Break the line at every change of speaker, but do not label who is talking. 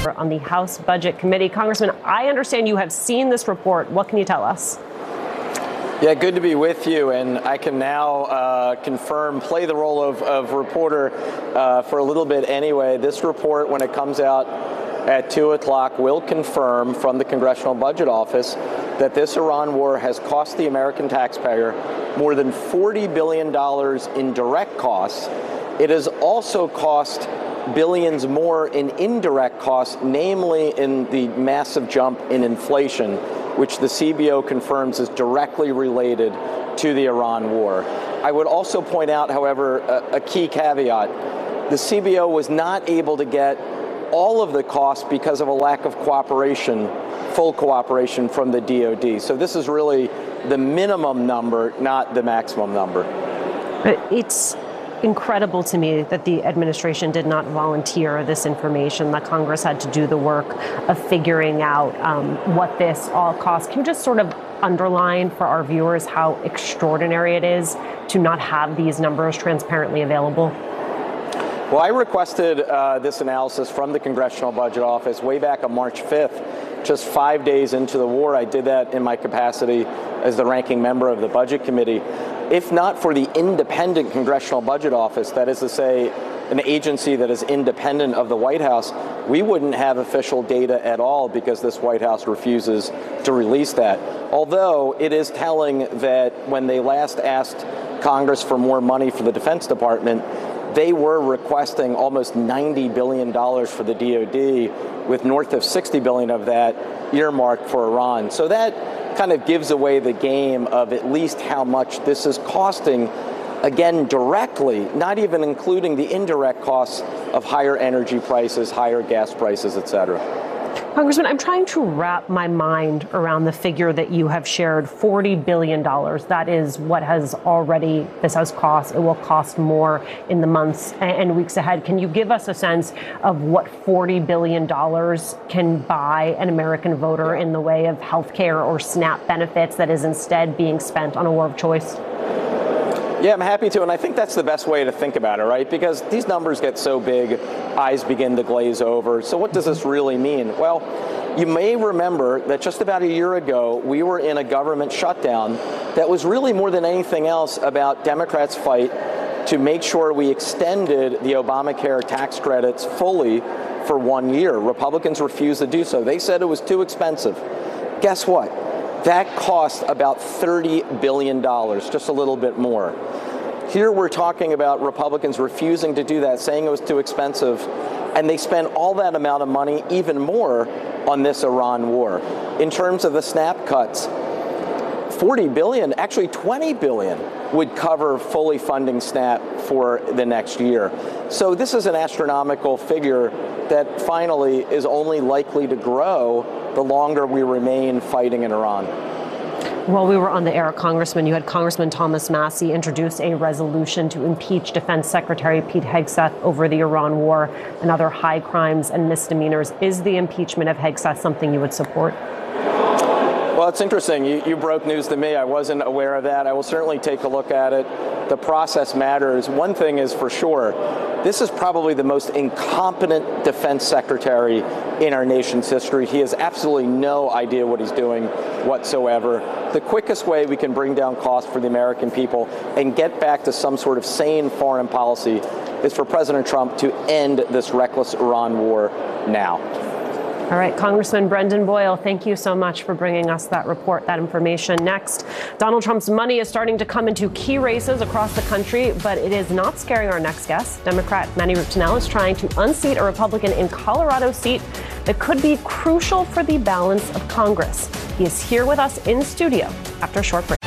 on the House Budget Committee. Congressman, I understand you have seen this report. What can you tell us?
Yeah, good to be with you, and I can now play the role of reporter for a little bit anyway. This report, when it comes out at 2 o'clock, will confirm from the Congressional Budget Office that this Iran war has cost the American taxpayer more than $40 billion in direct costs. It has also cost billions more in indirect costs, namely in the massive jump in inflation, which the CBO confirms is directly related to the Iran war. I would also point out, however, a key caveat. The CBO was not able to get all of the costs because of a lack of cooperation, full cooperation from the DOD. So this is really the minimum number, not the maximum number.
It's incredible to me that the administration did not volunteer this information, that Congress had to do the work of figuring out what this all costs. Can you just sort of underline for our viewers how extraordinary it is to not have these numbers transparently available?
Well, I requested this analysis from the Congressional Budget Office way back on March 5th, just 5 days into the war. I did that in my capacity as the ranking member of the Budget Committee. If not for the independent Congressional Budget Office, that is to say, an agency that is independent of the White House, we wouldn't have official data at all because this White House refuses to release that. Although it is telling that when they last asked Congress for more money for the Defense Department, they were requesting almost $90 billion for the DOD, with north of $60 billion of that earmarked for Iran. So that kind of gives away the game of at least how much this is costing, again, directly, not even including the indirect costs of higher energy prices, higher gas prices, et cetera.
Congressman, I'm trying to wrap my mind around the figure that you have shared, $40 billion. That is what this has cost. It will cost more in the months and weeks ahead. Can you give us a sense of what $40 billion can buy an American voter in the way of health care or SNAP benefits that is instead being spent on a war of choice?
Yeah, I'm happy to, and I think that's the best way to think about it, right? Because these numbers get so big, eyes begin to glaze over. So what does this really mean? Well, you may remember that just about a year ago, we were in a government shutdown that was really more than anything else about Democrats' fight to make sure we extended the Obamacare tax credits fully for 1 year. Republicans refused to do so. They said it was too expensive. Guess what? That cost about $30 billion, just a little bit more. Here we're talking about Republicans refusing to do that, saying it was too expensive, and they spent all that amount of money, even more, on this Iran war. In terms of the SNAP cuts, $40 billion, actually $20 billion, would cover fully funding SNAP for the next year. So this is an astronomical figure that finally is only likely to grow the longer we remain fighting in Iran.
While we were on the air, Congressman, you had Congressman Thomas Massie introduce a resolution to impeach Defense Secretary Pete Hegseth over the Iran war and other high crimes and misdemeanors. Is the impeachment of Hegseth something you would support?
Well, it's interesting. You broke news to me. I wasn't aware of that. I will certainly take a look at it. The process matters. One thing is for sure, this is probably the most incompetent defense secretary in our nation's history. He has absolutely no idea what he's doing whatsoever. The quickest way we can bring down costs for the American people and get back to some sort of sane foreign policy is for President Trump to end this reckless Iran war now.
All right, Congressman Brendan Boyle, thank you so much for bringing us that report, that information. Next, Donald Trump's money is starting to come into key races across the country, but it is not scaring our next guest. Democrat Manny Rutinel is trying to unseat a Republican in Colorado seat that could be crucial for the balance of Congress. He is here with us in studio after a short break.